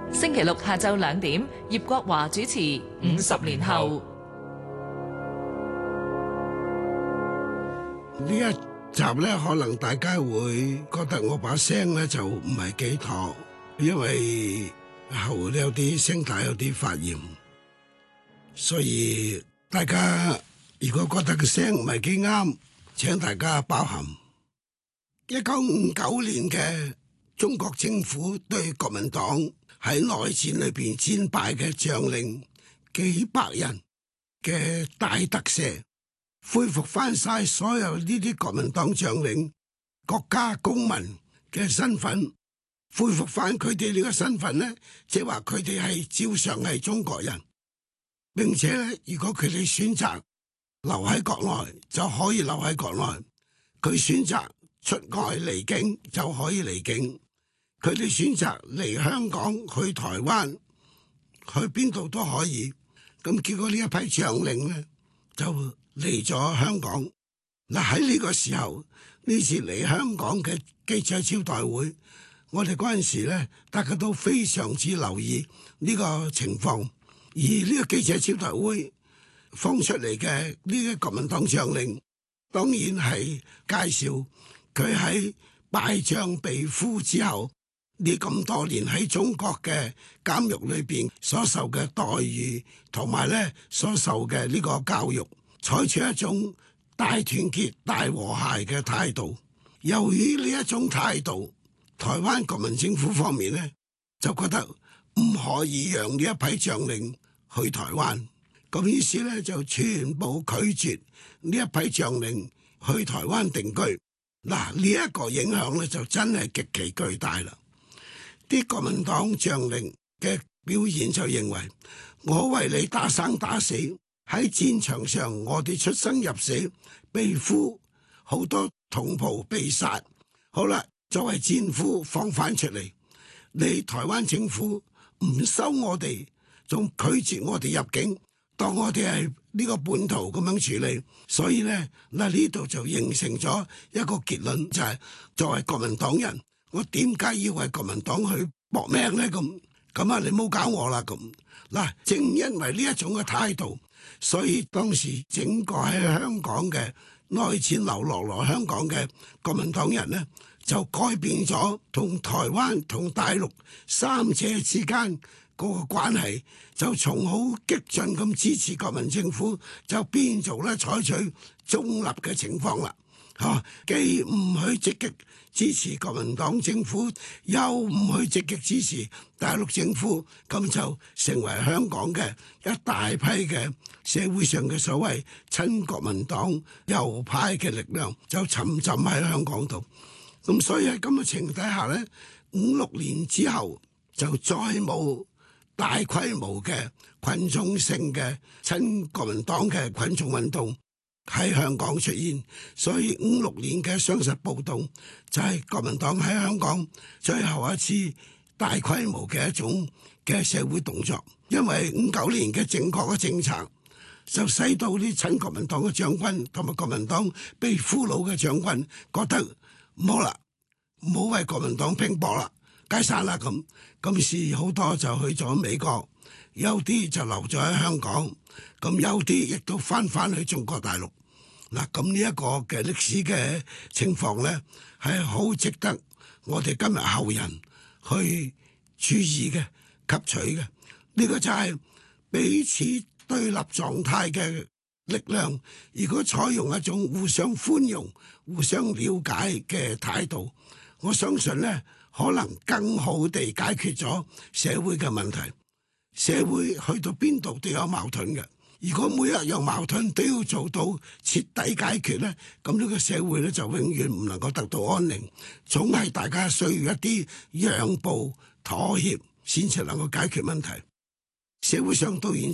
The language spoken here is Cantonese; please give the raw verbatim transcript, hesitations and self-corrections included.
星期六下晝兩點，葉國華主持《五十年後》。 呢一集咧，可能大家會覺得我把聲咧就唔係幾妥，因為喉咧有啲聲帶有啲發炎，所以大家如果覺得個聲唔係幾啱，請大家包涵。一九五九年嘅中國政府對國民黨喺內戰裏邊戰敗嘅將領幾百人嘅大特赦，恢復翻晒所有呢啲國民黨將領國家公民嘅身份，恢復翻佢哋呢個身份呢，即係話佢哋係照常係中國人，並且呢，如果佢哋選擇留喺國內就可以留喺國內，佢選擇出外離境就可以離境，佢哋選擇嚟香港去台灣去邊度都可以。咁結果呢一批將領呢，就嚟咗香港。嗱，喺呢個時候，呢次嚟香港嘅記者招待會，我哋嗰陣時咧，大家都非常之留意呢個情況。而呢個記者招待會放出嚟嘅呢個國民黨將領，當然係介紹佢喺敗將被俘之後，呢咁多年喺中國嘅監獄裏邊所受嘅待遇，同埋咧所受嘅呢個教育，採取一種大團結、大和諧嘅態度。由於呢一種態度，台灣國民政府方面咧就覺得唔可以讓呢一批將領去台灣，咁於是咧就全部拒絕呢一批將領去台灣定居。嗱，呢一個影響咧就真係極其巨大啦。啲國民黨將領嘅表現就認為，我為你打生打死，喺戰場上我哋出生入死，被俘，好多同袍被殺，好啦，作為戰俘放返出嚟，你台灣政府唔收我哋，仲拒絕我哋入境，當我哋係呢個叛徒咁樣處理。所以呢，嗱呢度就形成咗一個結論，就係作為國民黨人，我點解要為國民黨去搏命呢？咁咁啊，你冇搞我啦咁。嗱，正因為呢一種嘅態度，所以當時整個喺香港嘅內戰流落來香港嘅國民黨人呢，就改變咗同台灣同大陸三者之間嗰個關係，就從好激進咁支持國民政府，就變做咧採取中立嘅情況啦。嚇，既唔去積極支持國民黨政府，又唔去積極支持大陸政府，咁就成為香港嘅一大批嘅社會上嘅所謂親國民黨右派嘅力量，就沉浸喺香港度。咁所以喺咁嘅情況底下呢，五六年之後就再冇大規模嘅群眾性嘅親國民黨嘅群眾運動喺香港出現，所以五六年嘅雙十暴動就係國民黨喺香港最後一次大規模嘅一種嘅社會動作。因為五九年嘅正確嘅政策就使到啲親國民黨嘅將軍同埋國民黨被俘虜嘅將軍覺得唔好啦，唔好為國民黨拼搏啦，解散啦咁。咁是好多就去咗美國，有啲就留咗喺香港，咁有啲亦都翻返去中國大陸。嗱，咁呢一個嘅歷史嘅情況呢，係好值得我哋今日後人去注意嘅、吸取嘅。呢個就係彼此對立狀態嘅力量，如果採用一種互相寬容、互相了解嘅態度，我相信呢，可能更好地解決咗社會嘅問題。社會去到邊度都有矛盾嘅，如果每一樣矛盾都要做到徹底解決呢，咁呢個社會呢，就永遠唔能夠得到安寧，總係大家需要一啲讓步妥協先至能夠解決問題。社會上當然